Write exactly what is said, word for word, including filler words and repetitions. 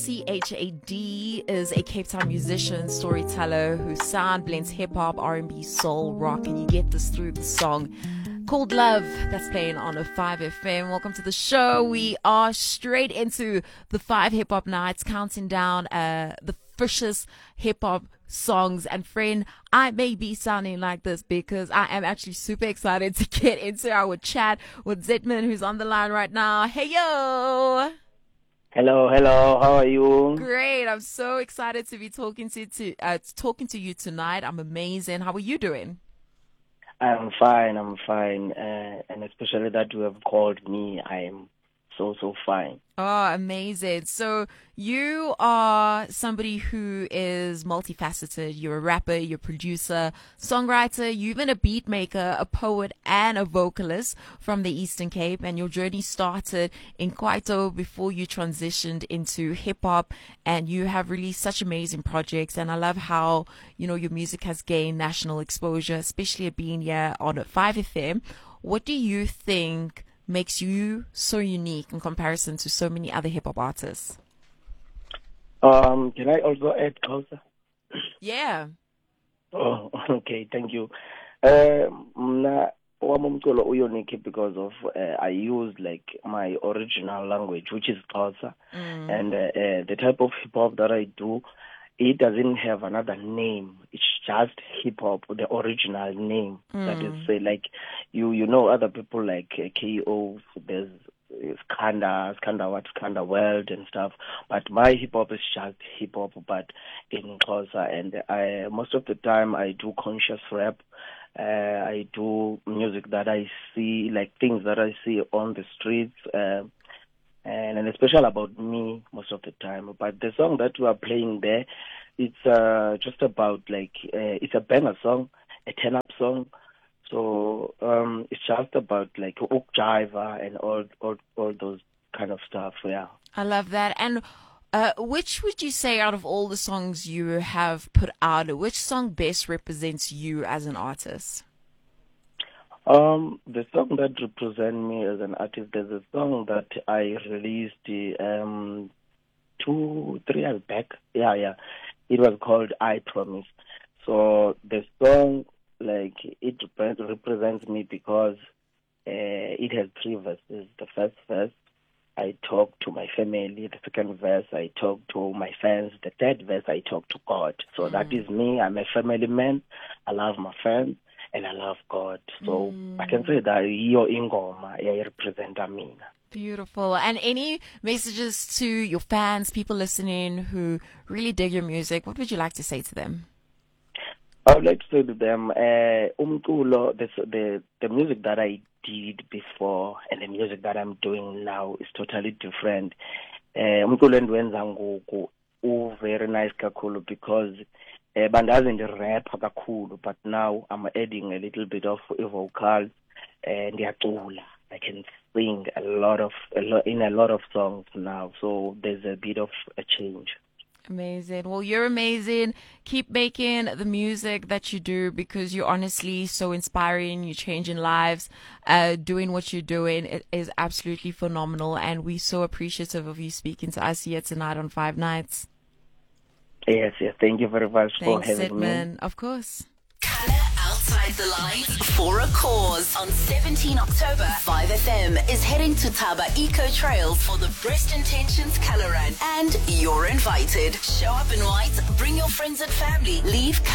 C H A D is a Cape Town musician, storyteller whose sound blends hip-hop, R and B, soul, rock, and you get this through the song called Love that's playing on a five F M. Welcome to the show. We are straight into the five hip-hop nights, counting down uh, the freshest hip-hop songs. And friend, I may be sounding like this because I am actually super excited to get into our chat with Zedman, who's on the line right now. Hey, yo! Hello, hello. How are you? Great. I'm so excited to be talking to to uh, talking to you tonight. I'm amazing. How are you doing? I'm fine. I'm fine, uh, and especially that you have called me. I am so so fine. Oh, amazing. So you are somebody who is multifaceted. You're a rapper, you're a producer, songwriter, you're even a beat maker, a poet, and a vocalist from the Eastern Cape. And your journey started in Kwaito before you transitioned into hip hop, and you have released such amazing projects. And I love how, you know, your music has gained national exposure, especially being here on five F M. What do you think makes you so unique in comparison to so many other hip-hop artists? Um, can I also add closer? Yeah. Oh, okay. Thank you. Um, mna wami umculo uyonique because of uh, I use like my original language, which is Xhosa, Mm. and uh, uh, the type of hip hop that I do, it doesn't have another name. It's just hip hop, the original name. Mm. That is, say, like you, you know, other people like uh, K O. There's uh, Skanda, Skanda what, Skanda World and stuff. But my hip hop is just hip hop, but in Xhosa. And I, most of the time, I do conscious rap. Uh, I do music that I see, like things that I see on the streets. Uh, And, and especially about me most of the time. But the song that we are playing there, it's uh, just about like, uh, it's a banger song, a turn-up song. So um, it's just about like Ook Jiva and all, all, all those kind of stuff, yeah. I love that. And uh, which would you say out of all the songs you have put out, which song best represents you as an artist? Um, the song that represents me as an artist, there's a song that I released um, two, three years back. Yeah, yeah. It was called I Promise. So the song, like, it rep- represents me because uh, it has three verses. The first verse, I talk to my family. The second verse, I talk to my fans. The third verse, I talk to God. So mm. that is me. I'm a family man. I love my fans. And I love God. So mm. I can say that your ingoma represent me. Beautiful. And any messages to your fans, people listening who really dig your music, what would you like to say to them? I would like to say to them, uh, umculo, the, the, the music that I did before and the music that I'm doing now is totally different. Uh, umculo endiwenza ngoku u very nice kakhulu because Uh, bandazi ndirapha kakhulu, but now I'm adding a little bit of vocals and ndiyacula. I can sing a lot of a lot, in a lot of songs now, so there's a bit of a change. Amazing. Well, you're amazing. Keep making the music that you do because you're honestly so inspiring. You're changing lives. Uh, doing what you're doing it is absolutely phenomenal, and we're so appreciative of you speaking to us here tonight on Five Nights. Yes, yes. Thank you very much Thanks, for having Zedman. me. Of course. Colour Outside the Lines for a cause. On seventeenth October, five F M is heading to Taba Eco Trails for the Breast Intentions Colour Run. And you're invited. Show up in white, bring your friends and family, leave